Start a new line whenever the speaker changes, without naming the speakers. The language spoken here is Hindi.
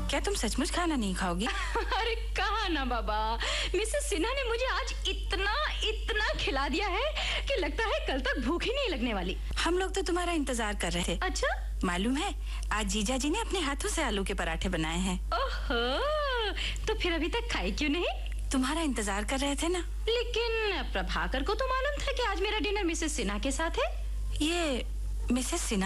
क्या तुम सचमुच खाना नहीं खाओगी?
अरे कहा ना बाबा, मिसेस सिन्हा ने मुझे आज इतना खिला दिया है कि लगता है कल तक भूख ही नहीं लगने वाली।
हम लोग तो तुम्हारा इंतजार कर रहे थे।
अच्छा?
मालूम है, आज जीजा जी ने अपने हाथों से आलू के पराठे बनाए हैं।
ओहो, तो फिर अभी तक खाए क्यों नहीं?
तुम्हारा इंतजार कर रहे थे ना।
लेकिन प्रभाकर को तो मालूम था कि आज मेरा डिनर मिसेस सिन्हा के साथ है।
ये मिसेस सिन्हा